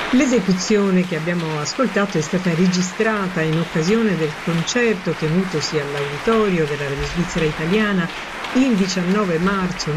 L'esecuzione che abbiamo ascoltato è stata registrata in occasione del concerto tenutosi all'Auditorio della Radio Svizzera Italiana il 19 marzo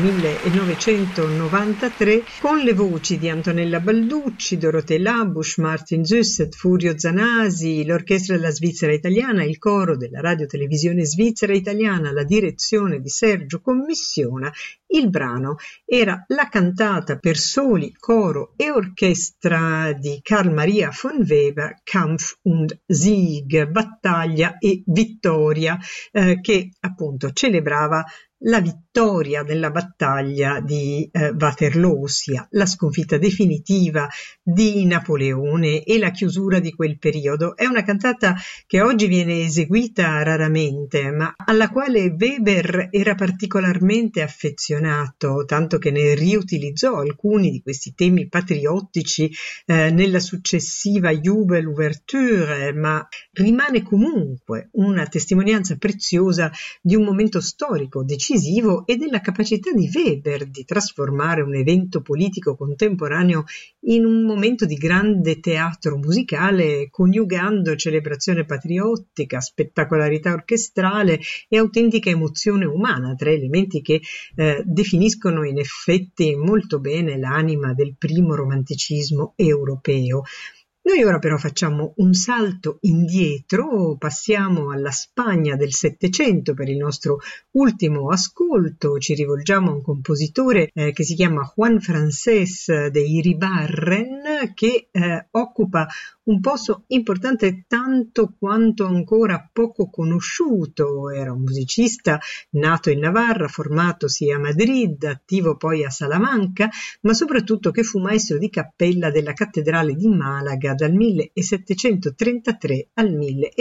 1993 con le voci di Antonella Balducci, Dorothée Labusch, Martin Züsset, Furio Zanasi, l'Orchestra della Svizzera Italiana, il coro della Radio Televisione Svizzera Italiana, la direzione di Sergio Commissiona. Il brano era la cantata per soli, coro e orchestra di Carl Maria von Weber, Kampf und Sieg, battaglia e vittoria, che appunto celebrava la vittoria nella battaglia di Waterloo, ossia la sconfitta definitiva di Napoleone e la chiusura di quel periodo. È una cantata che oggi viene eseguita raramente, ma alla quale Weber era particolarmente affezionato, tanto che ne riutilizzò alcuni di questi temi patriottici nella successiva Jubel Ouverture, ma rimane comunque una testimonianza preziosa di un momento storico decisivo e della capacità di Weber di trasformare un evento politico contemporaneo in un momento di grande teatro musicale, coniugando celebrazione patriottica, spettacolarità orchestrale e autentica emozione umana, tre elementi che definiscono in effetti molto bene l'anima del primo romanticismo europeo. Noi ora però facciamo un salto indietro, passiamo alla Spagna del Settecento per il nostro ultimo ascolto, ci rivolgiamo a un compositore che si chiama Juan Francés de Iribarren, che occupa un posto importante tanto quanto ancora poco conosciuto. Era un musicista nato in Navarra, formatosi a Madrid, attivo poi a Salamanca, ma soprattutto che fu maestro di cappella della cattedrale di Malaga dal 1733 al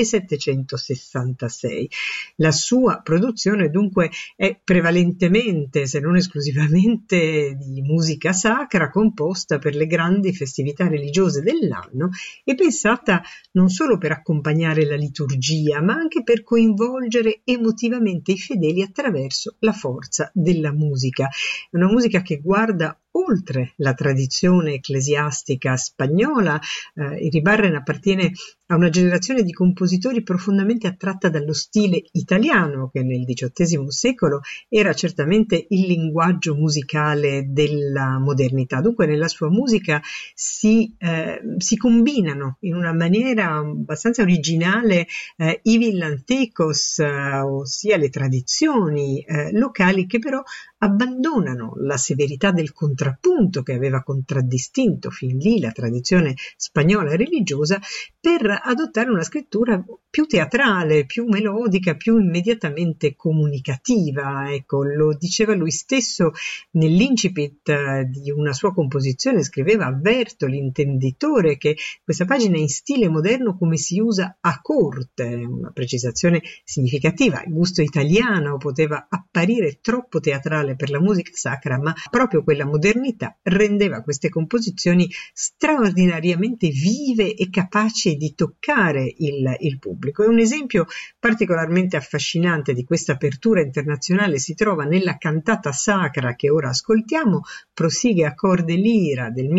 1766. La sua produzione dunque è prevalentemente, se non esclusivamente, di musica sacra composta per le grandi festività religiose dell'anno e pensata non solo per accompagnare la liturgia, ma anche per coinvolgere emotivamente i fedeli attraverso la forza della musica. È una musica che guarda oltre la tradizione ecclesiastica spagnola. Iribarren appartiene a una generazione di compositori profondamente attratta dallo stile italiano, che nel XVIII secolo era certamente il linguaggio musicale della modernità. Dunque nella sua musica si combinano in una maniera abbastanza originale i villancicos, ossia le tradizioni locali, che però abbandonano la severità del contrappunto che aveva contraddistinto fin lì la tradizione spagnola religiosa, per adottare una scrittura più teatrale, più melodica, più immediatamente comunicativa. Ecco, lo diceva lui stesso nell'incipit di una sua composizione, scriveva: avverto l'intenditore che questa pagina è in stile moderno come si usa a corte, una precisazione significativa. Il gusto italiano poteva apparire troppo teatrale per la musica sacra, ma proprio quella modernità rendeva queste composizioni straordinariamente vive e capaci di toccare il pubblico. E un esempio particolarmente affascinante di questa apertura internazionale si trova nella cantata sacra che ora ascoltiamo, Prosigue a corde lira del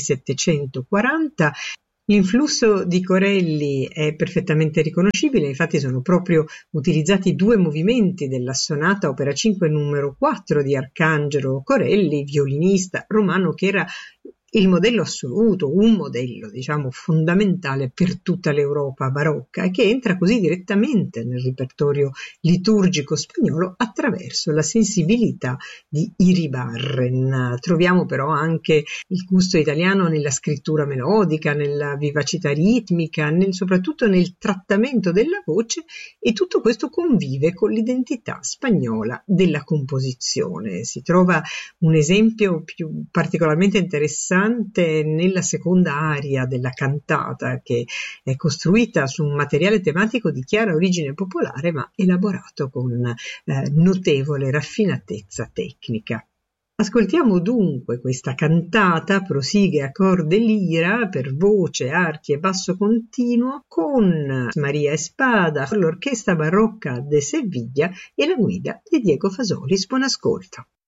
1740. L'influsso di Corelli è perfettamente riconoscibile, infatti sono proprio utilizzati due movimenti della sonata opera 5 numero 4 di Arcangelo Corelli, violinista romano, che era il modello assoluto, un modello diciamo fondamentale per tutta l'Europa barocca e che entra così direttamente nel repertorio liturgico spagnolo attraverso la sensibilità di Iribarren. Troviamo però anche il gusto italiano nella scrittura melodica, nella vivacità ritmica, soprattutto nel trattamento della voce, e tutto questo convive con l'identità spagnola della composizione. Si trova un esempio più particolarmente interessante nella seconda aria della cantata, che è costruita su un materiale tematico di chiara origine popolare ma elaborato con notevole raffinatezza tecnica. Ascoltiamo dunque questa cantata Prosigue a corde lira per voce, archi e basso continuo con Maria Espada, l'Orchestra Barocca de Sevilla e la guida di Diego Fasolis. Buon ascolto.